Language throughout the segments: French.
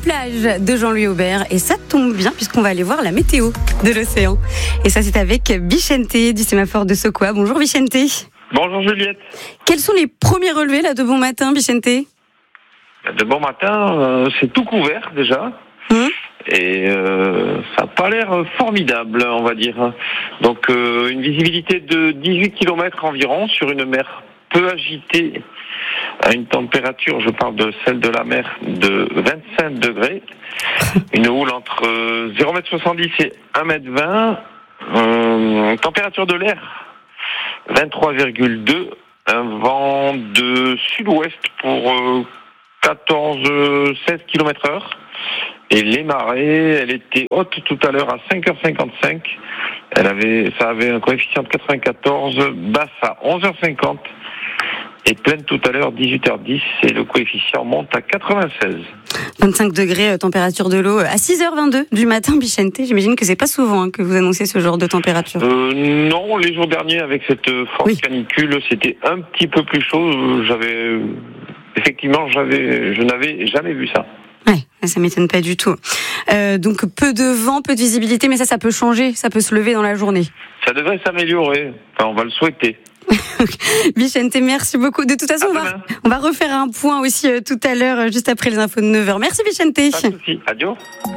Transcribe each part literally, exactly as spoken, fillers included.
plage de Jean-Louis Aubert. Et ça tombe bien puisqu'on va aller voir la météo de l'océan. Et ça, c'est avec Vicente du sémaphore de Sokoa. Bonjour Vicente. Bonjour Juliette. Quels sont les premiers relevés là de bon matin, Vicente? De bon matin, euh, c'est tout couvert déjà. Mmh. Et euh, ça n'a pas l'air formidable, on va dire. Donc euh, une visibilité de dix-huit kilomètres environ sur une mer peu agitée, à une température, je parle de celle de la mer, de vingt-cinq degrés. Une houle entre zéro virgule soixante-dix mètres et un virgule vingt mètres. Euh, température de l'air, vingt-trois virgule deux. Un vent de sud-ouest pour euh, quatorze à seize kilomètres heure. Et les marées, elle était haute tout à l'heure à cinq heures cinquante-cinq. Elle avait, ça avait un coefficient de quatre-vingt-quatorze, basse à onze heures cinquante. Et pleine tout à l'heure, dix-huit heures dix, et le coefficient monte à quatre-vingt-seize. vingt-cinq degrés, température de l'eau à six heures vingt-deux du matin, Vicente. J'imagine que c'est pas souvent hein, que vous annoncez ce genre de température. Euh, non, les jours derniers, avec cette forte oui. canicule, c'était un petit peu plus chaud. J'avais, effectivement, j'avais, je n'avais jamais vu ça. Ouais, ça m'étonne pas du tout. Euh, donc peu de vent, peu de visibilité, mais ça, ça peut changer, ça peut se lever dans la journée. Ça devrait s'améliorer. Enfin, on va le souhaiter. Vicente, merci beaucoup. De toute façon, on va, on va refaire un point aussi euh, tout à l'heure, juste après les infos de neuf heures. Merci Vicente. Pas de souci. Adieu.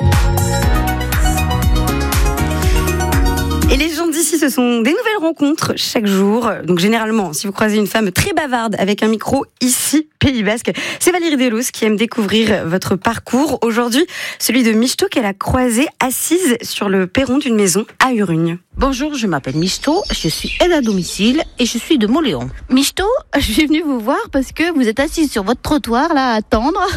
Et les gens d'ici, ce sont des nouvelles rencontres chaque jour. Donc généralement, si vous croisez une femme très bavarde avec un micro ici, Pays Basque, c'est Valérie Delos qui aime découvrir votre parcours. Aujourd'hui, celui de Michto qu'elle a croisé assise sur le perron d'une maison à Urugne. Bonjour, je m'appelle Michto, je suis aide à domicile et je suis de Moléon. Michto, je suis venue vous voir parce que vous êtes assise sur votre trottoir là à attendre.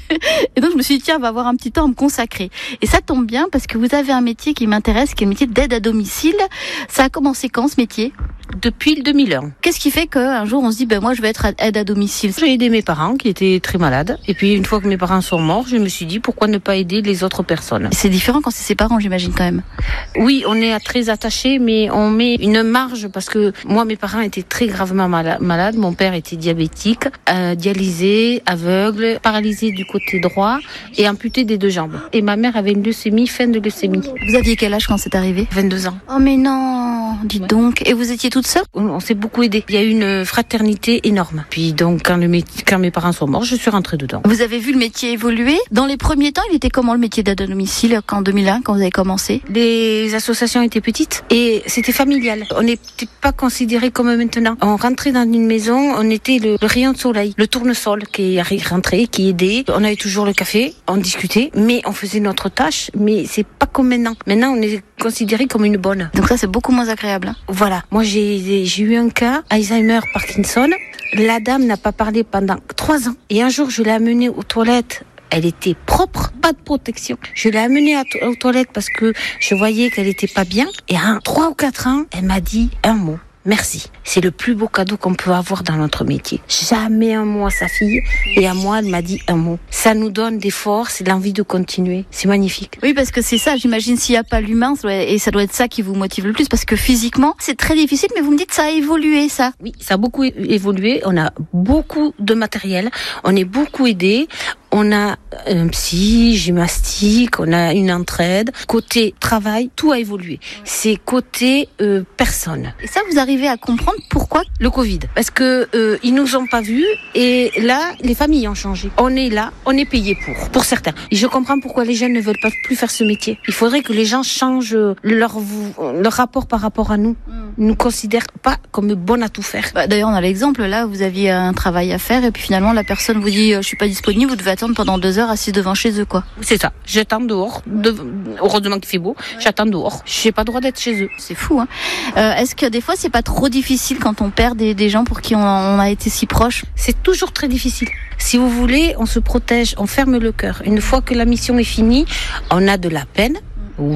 Et donc je me suis dit tiens, on va avoir un petit temps à me consacrer. Et ça tombe bien parce que vous avez un métier qui m'intéresse, qui est le métier d'aide à domicile. Ça a commencé quand ce métier ? Depuis le deux mille un. Qu'est-ce qui fait qu'un jour on se dit ben moi je vais être aide à domicile ? J'ai aidé mes parents qui étaient très malades. Et puis une fois que mes parents sont morts, je me suis dit pourquoi ne pas aider les autres personnes. C'est différent quand c'est ses parents, j'imagine quand même. Oui, on est très attachés, mais on met une marge parce que moi mes parents étaient très gravement malades. Mon père était diabétique, euh, dialysé, aveugle, paralysé du côté droit et amputé des deux jambes. Et ma mère avait une leucémie, fin de leucémie. Vous aviez quel âge quand c'est arrivé ? vingt-deux ans. Oh mais non, dites donc. Et vous étiez toute seule ? On, on s'est beaucoup aidé. Il y a eu une fraternité énorme. Puis donc quand, le métier, quand mes parents sont morts, je suis rentrée dedans. Vous avez vu le métier évoluer ? Dans les premiers temps, il était comment le métier d'aide à domicile en deux mille un quand vous avez commencé ? Les associations étaient petites et c'était familial. On n'était pas considérés comme maintenant. On rentrait dans une maison, on était le, le rayon de soleil, le tournesol qui est rentré, qui aidait. On avait toujours le café, on discutait, mais on faisait notre tâche. Mais c'est pas comme maintenant. Maintenant, on est considéré comme une bonne. Donc ça, c'est beaucoup moins agréable. Hein. Voilà. Moi, j'ai, j'ai eu un cas, Alzheimer, Parkinson. La dame n'a pas parlé pendant trois ans. Et un jour, je l'ai amenée aux toilettes. Elle était propre, pas de protection. Je l'ai amenée aux toilettes parce que je voyais qu'elle était pas bien. Et à trois ou quatre ans, elle m'a dit un mot. Merci. C'est le plus beau cadeau qu'on peut avoir dans notre métier. Jamais un mot à sa fille et à moi, elle m'a dit un mot. Ça nous donne des forces et l'envie de continuer. C'est magnifique. Oui, parce que c'est ça, j'imagine, s'il n'y a pas l'humain, et ça doit être ça qui vous motive le plus, parce que physiquement, c'est très difficile, mais vous me dites que ça a évolué, ça. Oui, ça a beaucoup évolué. On a beaucoup de matériel. On est beaucoup aidés. On a un psy, gymnastique, on a une entraide. Côté travail, tout a évolué. C'est côté euh, personne. Et ça, vous arrivez à comprendre pourquoi le Covid ? Parce que euh, ils nous ont pas vus et là, les familles ont changé. On est là, on est payé pour, pour certains. Et je comprends pourquoi les jeunes ne veulent pas plus faire ce métier. Il faudrait que les gens changent leur leur rapport par rapport à nous. Mm. Ils nous considèrent pas comme bonnes à tout faire. Bah, d'ailleurs, on a l'exemple là, vous aviez un travail à faire et puis finalement la personne vous dit je suis pas disponible, vous devez attendre pendant deux heures assis devant chez eux, quoi. C'est ça. J'attends dehors. De... Heureusement qu'il fait beau. Ouais. J'attends dehors. J'ai pas le droit d'être chez eux. C'est fou, hein. Euh, est-ce que des fois, c'est pas trop difficile quand on perd des, des gens pour qui on a, on a été si proche ? C'est toujours très difficile. Si vous voulez, on se protège, on ferme le cœur. Une fois que la mission est finie, on a de la peine. Oui,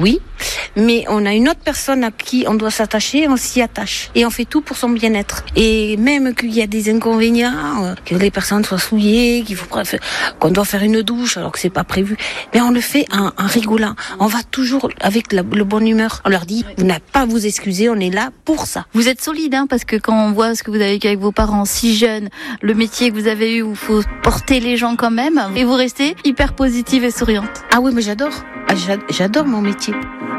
Mais on a une autre personne à qui on doit s'attacher, on s'y attache. Et on fait tout pour son bien-être. Et même qu'il y a des inconvénients, que les personnes soient souillées, qu'il faut, qu'on doit faire une douche alors que c'est pas prévu, mais on le fait en, en rigolant. On va toujours avec la, le bonne humeur. On leur dit, vous n'avez pas à vous excuser, on est là pour ça. Vous êtes solide, hein, parce que quand on voit ce que vous avez vécu avec vos parents si jeunes, le métier que vous avez eu où il faut porter les gens quand même, et vous restez hyper positive et souriante. Ah oui, mais j'adore. Ah, j'adore mon métier.